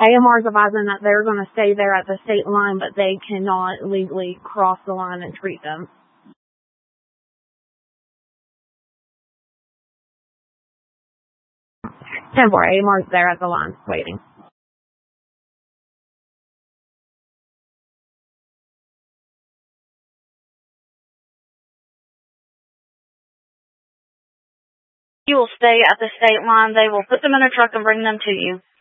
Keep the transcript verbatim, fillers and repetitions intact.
A M R is advising that they're going to stay there at the state line, but they cannot legally cross the line and treat them. ten four, A M R is there at the line, waiting. You will stay at the state line. They will put them in a truck and bring them to you.